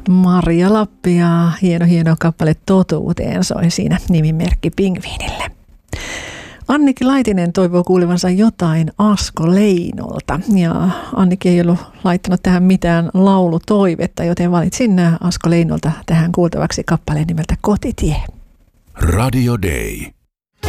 Marja Lappi ja hieno kappale Totuuteen soi siinä nimimerkki Pingviinille. Anniki Laitinen toivoo kuulevansa jotain Asko Leinolta ja Anniki ei ollut laittanut tähän mitään laulutoivetta, joten valitsin Asko Leinolta tähän kuultavaksi kappaleen nimeltä Kotitie. Radio Day.